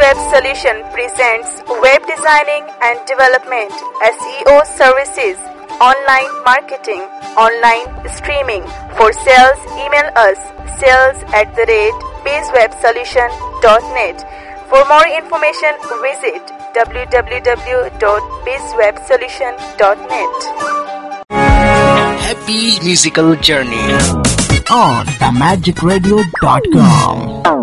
Web Solution presents web designing and development, SEO services, online marketing, online streaming. For sales, email us sales@bizwebsolution.net. For more information, visit www.bizwebsolution.net. Happy musical journey on themagicradio.com.